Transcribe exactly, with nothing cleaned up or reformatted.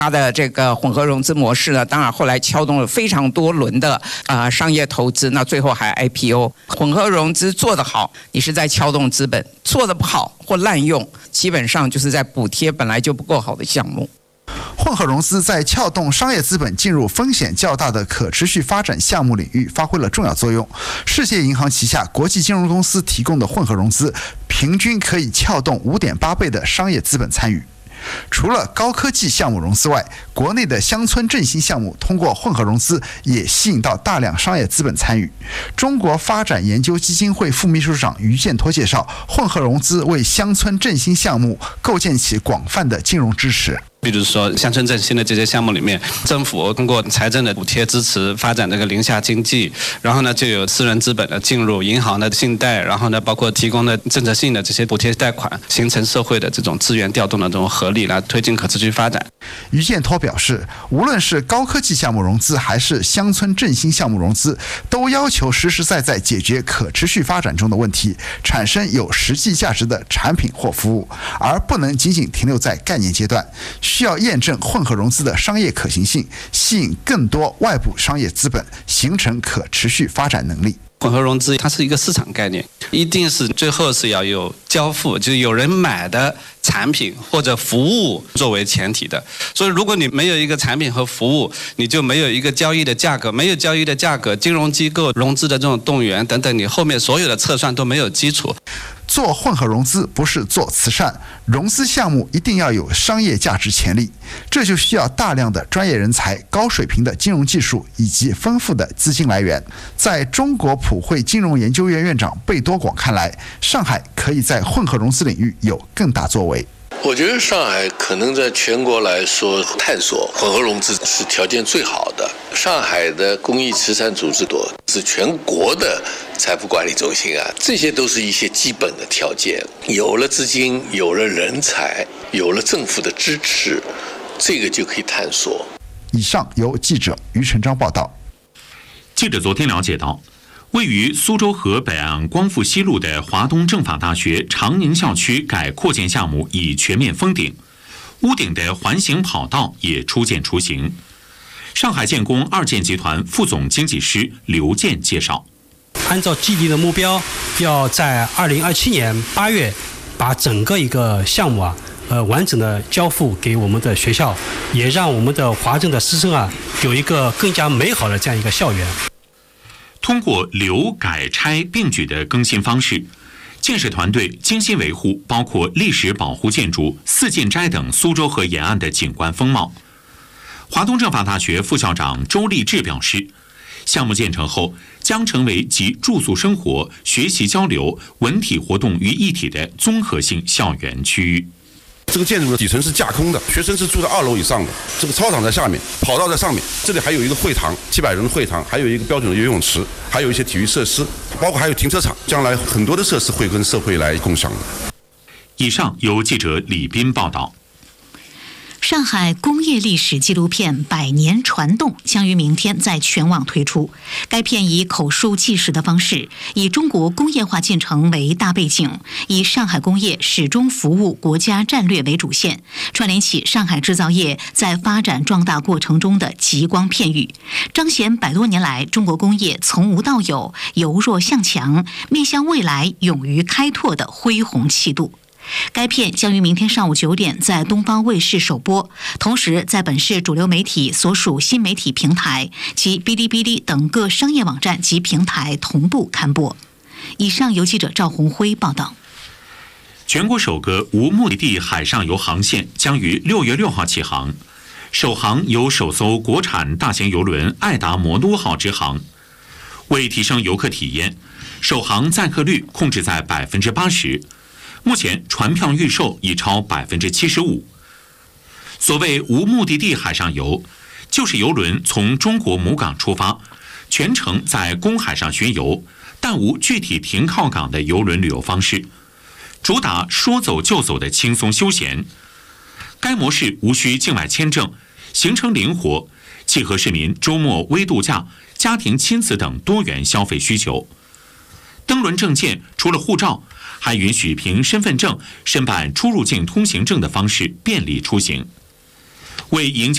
它的这个混合融资模式呢，当然后来撬动了非常多轮的啊、呃、商业投资，那最后还 I P O。混合融资做得好，你是在撬动资本；做得不好或滥用，基本上就是在补贴本来就不够好的项目。 混合融资在撬动商业资本进入风险较大的可持续发展项目领域发挥了重要作用。世界银行旗下国际金融公司提供的混合融资，平均可以撬动 五点八倍的商业资本参与。除了高科技项目融资外，国内的乡村振兴项目通过混合融资也吸引到大量商业资本参与。中国发展研究基金会副秘书长于建托介绍，混合融资为乡村振兴项目构建起广泛的金融支持。 比如说乡村振兴的这些项目里面，政府通过财政的补贴支持发展这个林下经济，然后呢就有私人资本的进入，银行的信贷，然后呢包括提供的政策性的这些补贴贷款，形成社会的这种资源调动的这种合力，来推进可持续发展。 于建托表示，无论是高科技项目融资还是乡村振兴项目融资，都要求实实在在解决可持续发展中的问题，产生有实际价值的产品或服务，而不能仅仅停留在概念阶段。需要验证混合融资的商业可行性，吸引更多外部商业资本，形成可持续发展能力。 混合融资它是一个市场概念，一定是最后是要有交付，就是有人买的产品或者服务作为前提的。所以如果你没有一个产品和服务，你就没有一个交易的价格，没有交易的价格，金融机构融资的这种动员等等，你后面所有的测算都没有基础。 做混合融资不是做慈善，融资项目一定要有商业价值潜力，这就需要大量的专业人才、高水平的金融技术以及丰富的资金来源。在中国普惠金融研究院院长贝多广看来，上海可以在混合融资领域有更大作为。 我觉得上海可能在全国来说，探索混合融资是条件最好的。上海的公益慈善组织多，是全国的财富管理中心啊，这些都是一些基本的条件。有了资金，有了人才，有了政府的支持，这个就可以探索。 以上由记者于成章报道。 记者昨天了解到，位于苏州河北岸光复西路的华东政法大学长宁校区改扩建项目已全面封顶，屋顶的环形跑道也初见雏形。上海建工二建集团副总经济师刘健介绍， 按照既定的目标，要在二零二七年八月把整个一个项目啊，呃，完整的交付给我们的学校，也让我们的华政的师生啊，有一个更加美好的这样一个校园。 通过留改拆并举的更新方式，建设团队精心维护包括历史保护建筑、四禁斋等苏州河沿岸的景观风貌。华东政法大学副校长周立志表示，项目建成后将成为集住宿生活、学习交流、文体活动于一体的综合性校园区域。 这个建筑的底层是架空的，学生是住在二楼以上的，这个操场在下面，跑道在上面，这里还有一个会堂，七百人的会堂，还有一个标准的游泳池，还有一些体育设施，包括还有停车场，将来很多的设施会跟社会来共享的。 以上由记者李斌报道。 上海工业历史纪录片《百年传动》将于明天在全网推出。该片以口述纪实的方式，以中国工业化进程为大背景，以上海工业始终服务国家战略为主线，串联起上海制造业在发展壮大过程中的极光片语，彰显百多年来中国工业从无到有、由弱向强、面向未来、勇于开拓的恢宏气度。该片将于明天上午九点在东方卫视首播，同时在本市主流媒体所属新媒体平台及哔哩哔哩等各商业网站及平台同步刊播。以上由记者赵红辉报道。 全国首个无目的地海上游航线将于六月六号起航，首航由首艘国产大型邮轮爱达魔都号支航。为提升游客体验，首航载客率控制在百分之八十。目前船票预售已超百分之七十五。所谓无目的地海上游，就是邮轮从中国母港出发，全程在公海上巡游，但无具体停靠港的邮轮旅游方式，主打说走就走的轻松休闲。该模式无需境外签证，行程灵活，契合市民周末微度假、家庭亲子等多元消费需求。登轮证件除了护照，还允许凭身份证申办出入境通行证的方式便利出行。为迎接